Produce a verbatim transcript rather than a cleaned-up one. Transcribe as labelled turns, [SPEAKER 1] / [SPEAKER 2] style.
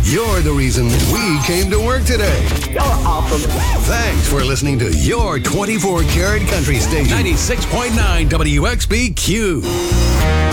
[SPEAKER 1] You're the reason we came to work today.
[SPEAKER 2] You're awesome.
[SPEAKER 1] Thanks for listening to your twenty-four karat country station. ninety-six point nine W X B Q.